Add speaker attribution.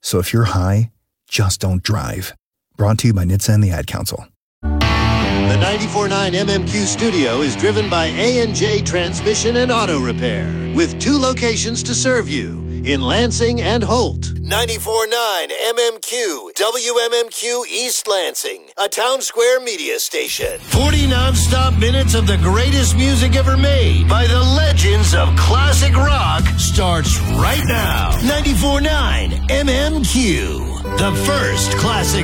Speaker 1: So if you're high, just don't drive. Brought to you by NHTSA and the Ad Council.
Speaker 2: The 94.9 MMQ studio is driven by A&J Transmission and Auto Repair, with 2 locations to serve you, in Lansing and Holt. 94.9 MMQ, WMMQ East Lansing, a Town Square media station. 40 non-stop minutes of the greatest music ever made by the legends of classic rock starts right now. 94.9 MMQ, the first classic